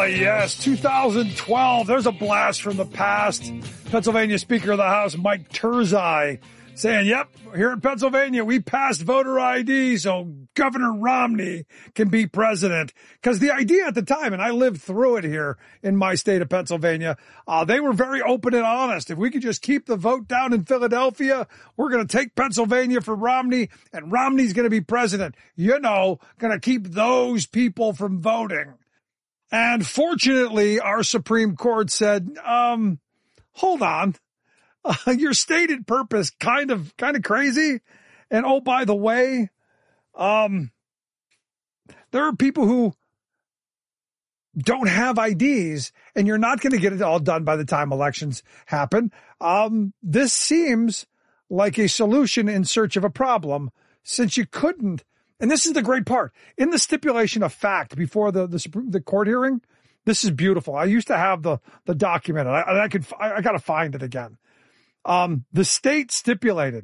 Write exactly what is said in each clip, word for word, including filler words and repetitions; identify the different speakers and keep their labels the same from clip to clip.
Speaker 1: yes, two thousand twelve. There's a blast from the past. Pennsylvania Speaker of the House, Mike Turzai, saying, yep, here in Pennsylvania, we passed voter I D so Governor Romney can be president. Because the idea at the time, and I lived through it here in my state of Pennsylvania, uh, they were very open and honest. If we could just keep the vote down in Philadelphia, we're going to take Pennsylvania for Romney, and Romney's going to be president. You know, going to keep those people from voting. And fortunately, our Supreme Court said, um, hold on. Uh, your stated purpose kind of kind of crazy. And oh, by the way, um, there are people who don't have I Ds, and you're not going to get it all done by the time elections happen. Um, this seems like a solution in search of a problem, since you couldn't. And this is the great part. In the stipulation of fact before the the, the court hearing, this is beautiful. I used to have the the document, and I, I could I, I got to find it again. Um, the state stipulated.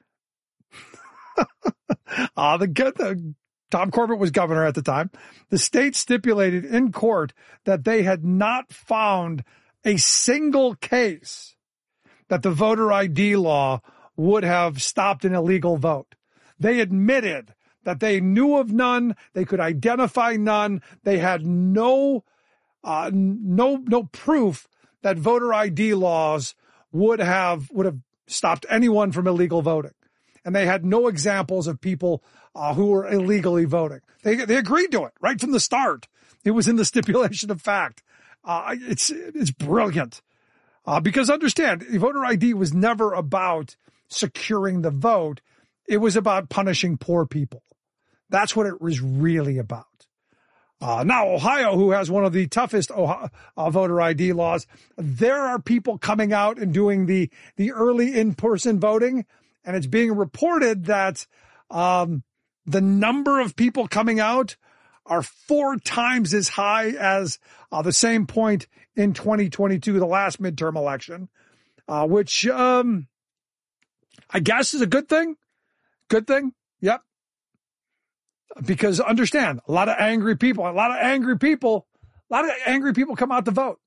Speaker 1: uh, the, the Tom Corbett was governor at the time. The state stipulated in court that they had not found a single case that the voter I D law would have stopped an illegal vote. They admitted that they knew of none, they could identify none, they had no, uh, no, no proof that voter I D laws would have, would have stopped anyone from illegal voting. And they had no examples of people uh, who were illegally voting. They, they agreed to it right from the start. It was in the stipulation of fact. Uh, it's, it's brilliant. Uh, because understand, voter I D was never about securing the vote. It was about punishing poor people. That's what it was really about. Uh, now, Ohio, who has one of the toughest Ohio, uh, voter I D laws, there are people coming out and doing the, the early in-person voting, and it's being reported that um, the number of people coming out are four times as high as uh, the same point in twenty twenty-two, the last midterm election, uh, which um, I guess is a good thing. Good thing. Yep. Because understand, a lot of angry people, a lot of angry people, a lot of angry people come out to vote.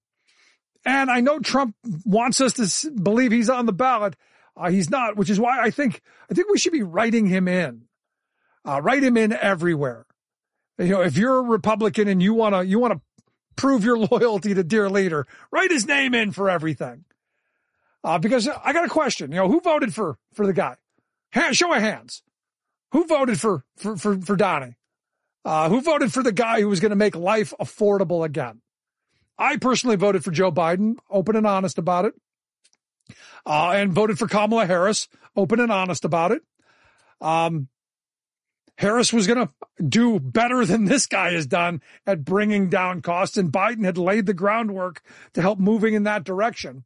Speaker 1: And I know Trump wants us to believe he's on the ballot. Uh, he's not, which is why I think, I think we should be writing him in, uh, write him in everywhere. You know, if you're a Republican and you want to, you want to prove your loyalty to dear leader, write his name in for everything. Uh, because I got a question, you know, who voted for, for the guy? Hand, show of hands. Who voted for, for, for, for Donnie? Uh, who voted for the guy who was going to make life affordable again? I personally voted for Joe Biden, open and honest about it. Uh, and voted for Kamala Harris, open and honest about it. Um, Harris was going to do better than this guy has done at bringing down costs, and Biden had laid the groundwork to help moving in that direction.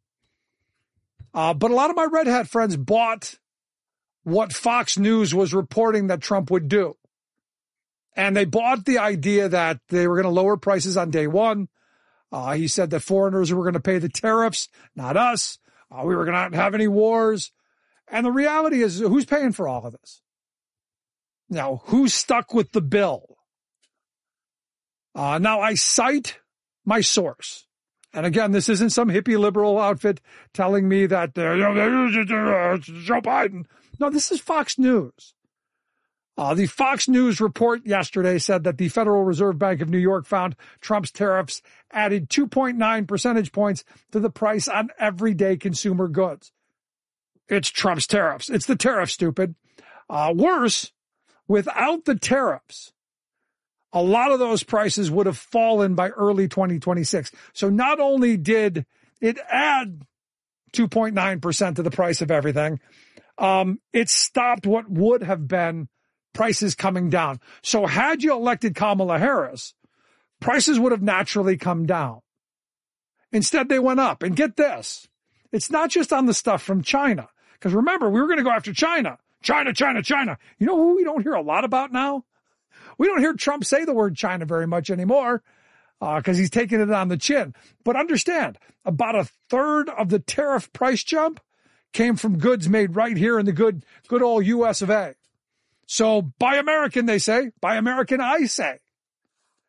Speaker 1: Uh, but a lot of my red hat friends bought what Fox News was reporting that Trump would do. And they bought the idea that they were going to lower prices on day one. Uh, he said that foreigners were going to pay the tariffs, not us. Uh, we were going to not have any wars. And the reality is, who's paying for all of this? Now, who's stuck with the bill? Uh, now, I cite my source. And again, this isn't some hippie liberal outfit telling me that uh, you know, Joe Biden. No, this is Fox News. Uh, the Fox News report yesterday said that the Federal Reserve Bank of New York found Trump's tariffs added two point nine percentage points to the price on everyday consumer goods. It's Trump's tariffs. It's the tariff, stupid. Uh, worse, without the tariffs, a lot of those prices would have fallen by early twenty twenty-six. So not only did it add two point nine percent to the price of everything, um, it stopped what would have been prices coming down. So had you elected Kamala Harris, prices would have naturally come down. Instead, they went up. And get this, it's not just on the stuff from China. Because remember, we were going to go after China. China, China, China. You know who we don't hear a lot about now? We don't hear Trump say the word China very much anymore because uh, he's taking it on the chin. But understand, about a third of the tariff price jump came from goods made right here in the good, good old U S of A. So buy American, they say. Buy American, I say.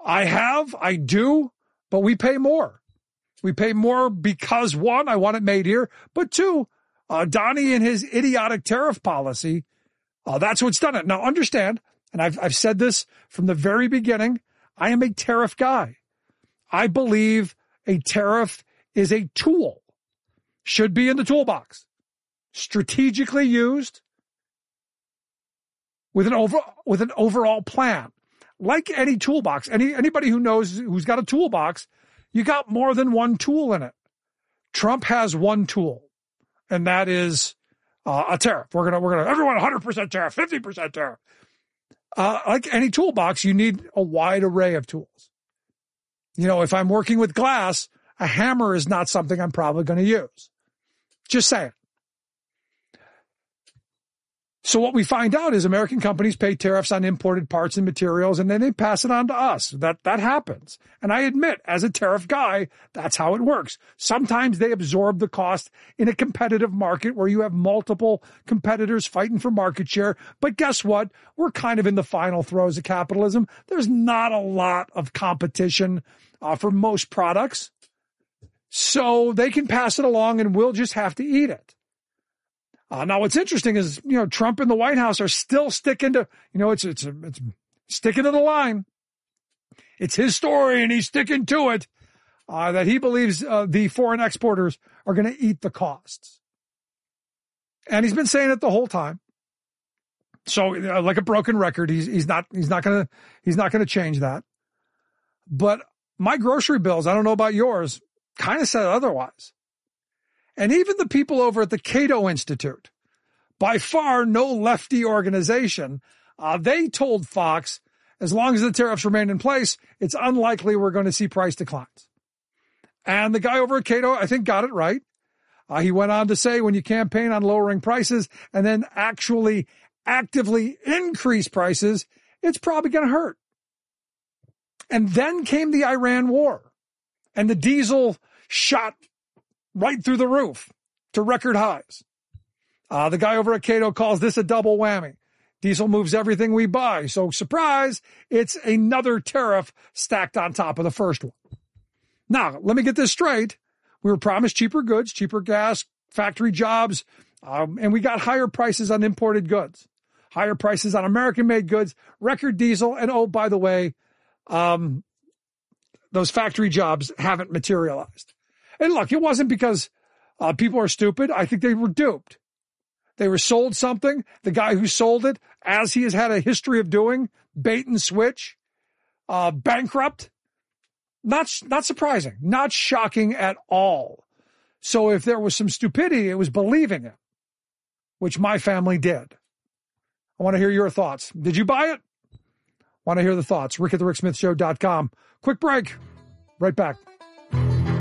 Speaker 1: I have, I do, but we pay more. We pay more because, one, I want it made here, but two, uh, Donnie and his idiotic tariff policy, uh, that's what's done it. Now, understand, and I've, I've said this from the very beginning, I am a tariff guy. I believe a tariff is a tool, should be in the toolbox, strategically used with an over, with an overall plan. Like any toolbox, any, anybody who knows, who's got a toolbox, you got more than one tool in it. Trump has one tool, and that is uh, a tariff. We're gonna, we're gonna, everyone one hundred percent tariff, fifty percent tariff. Uh, like any toolbox, you need a wide array of tools. You know, if I'm working with glass, a hammer is not something I'm probably going to use. Just saying. So what we find out is American companies pay tariffs on imported parts and materials, and then they pass it on to us. That, that happens. And I admit, as a tariff guy, that's how it works. Sometimes they absorb the cost in a competitive market where you have multiple competitors fighting for market share. But guess what? We're kind of in the final throes of capitalism. There's not a lot of competition uh, for most products. So they can pass it along and we'll just have to eat it. Uh, now, what's interesting is, you know, Trump and the White House are still sticking to, you know, it's, it's, it's sticking to the line. It's his story and he's sticking to it, uh, that he believes, uh, the foreign exporters are going to eat the costs. And he's been saying it the whole time. So, uh, like a broken record, he's, he's not, he's not going to, he's not going to change that. But my grocery bills, I don't know about yours, kind of said otherwise. And even the people over at the Cato Institute, by far no lefty organization, uh, they told Fox, as long as the tariffs remain in place, it's unlikely we're going to see price declines. And the guy over at Cato, I think, got it right. Uh, he went on to say, when you campaign on lowering prices and then actually actively increase prices, it's probably going to hurt. And then came the Iran war, and the diesel shot right through the roof to record highs. Uh, the guy over at Cato calls this a double whammy. Diesel moves everything we buy. So surprise, it's another tariff stacked on top of the first one. Now, let me get this straight. We were promised cheaper goods, cheaper gas, factory jobs, um, and we got higher prices on imported goods, higher prices on American-made goods, record diesel, and oh, by the way, um, those factory jobs haven't materialized. And look, it wasn't because uh, people are stupid. I think they were duped. They were sold something. The guy who sold it, as he has had a history of doing, bait and switch, uh, bankrupt. Not, not surprising, not shocking at all. So if there was some stupidity, it was believing it, which my family did. I want to hear your thoughts. Did you buy it? Want to hear the thoughts? Rick at the Rick Smith Show dot com. Quick break. Right back.